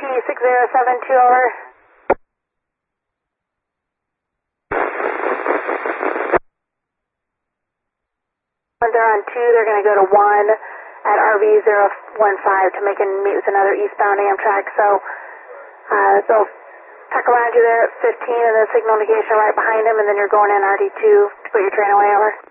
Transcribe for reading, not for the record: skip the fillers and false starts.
P6072, over. When they're on 2, they're going to go to 1 at RV015 to make a meet with another eastbound Amtrak. So they'll tuck around you there at 15 and then signal negation right behind them, and then you're going in RD2 to put your train away, over.